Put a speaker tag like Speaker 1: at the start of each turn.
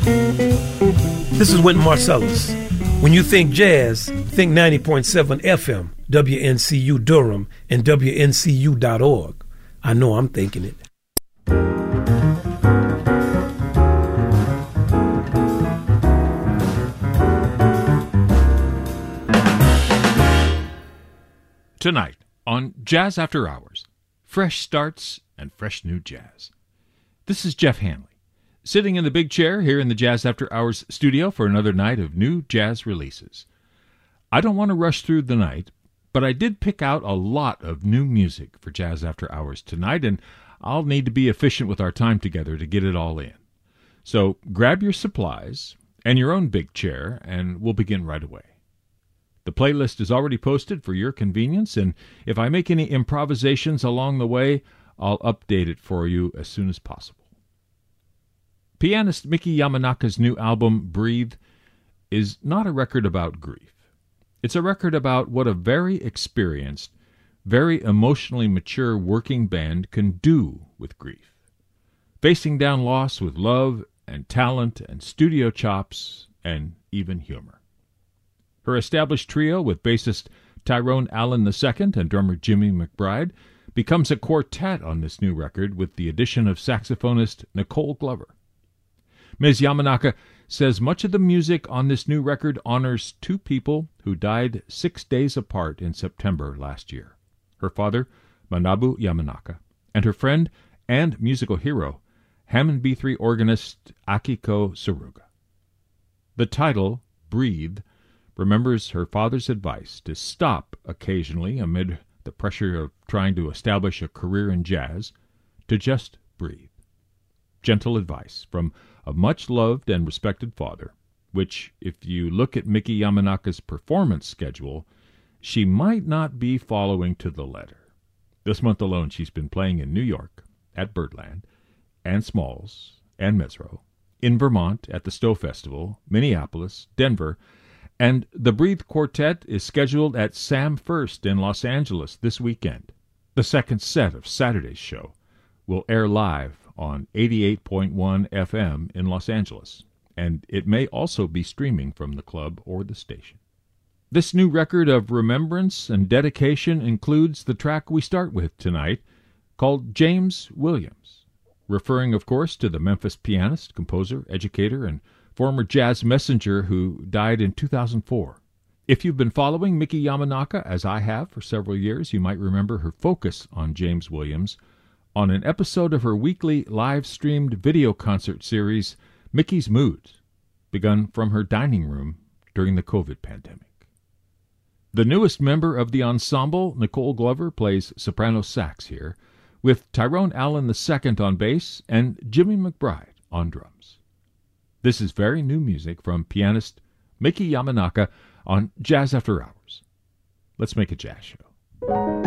Speaker 1: This is Wynton Marsalis. When you think jazz, think 90.7 FM, WNCU Durham, and WNCU.org. I know I'm thinking it.
Speaker 2: Tonight on Jazz After Hours, fresh starts and fresh new jazz. This is Jeff Hanley, sitting in the big chair here in the Jazz After Hours studio for another night of new jazz releases. I don't want to rush through the night, but I did pick out a lot of new music for Jazz After Hours tonight, and I'll need to be efficient with our time together to get it all in. So grab your supplies and your own big chair, and we'll begin right away. The playlist is already posted for your convenience, and if I make any improvisations along the way, I'll update it for you as soon as possible. Pianist Miki Yamanaka's new album, Breathe, is not a record about grief. It's a record about what a very experienced, very emotionally mature working band can do with grief. Facing down loss with love and talent and studio chops and even humor. Her established trio with bassist Tyrone Allen II and drummer Jimmy McBride becomes a quartet on this new record with the addition of saxophonist Nicole Glover. Ms. Yamanaka says much of the music on this new record honors two people who died 6 days apart in September last year. Her father, Manabu Yamanaka, and her friend and musical hero, Hammond B3 organist Akiko Saruga. The title, Breathe, remembers her father's advice to stop occasionally amid the pressure of trying to establish a career in jazz, to just breathe. Gentle advice from a much-loved and respected father, which, if you look at Miki Yamanaka's performance schedule, she might not be following to the letter. This month alone she's been playing in New York, at Birdland, and Smalls, and Mesro, in Vermont at the Stowe Festival, Minneapolis, Denver, and the Breathe Quartet is scheduled at Sam First in Los Angeles this weekend. The second set of Saturday's show will air live on 88.1 FM in Los Angeles, and it may also be streaming from the club or the station. This new record of remembrance and dedication includes the track we start with tonight, called James Williams, referring, of course, to the Memphis pianist, composer, educator, and former jazz messenger who died in 2004. If you've been following Miki Yamanaka, as I have for several years, you might remember her focus on James Williams on an episode of her weekly live-streamed video concert series, Miki's Moods, begun from her dining room during the COVID pandemic. The newest member of the ensemble, Nicole Glover, plays soprano sax here, with Tyrone Allen II on bass and Jimmy McBride on drums. This is very new music from pianist Miki Yamanaka on Jazz After Hours. Let's make a jazz show.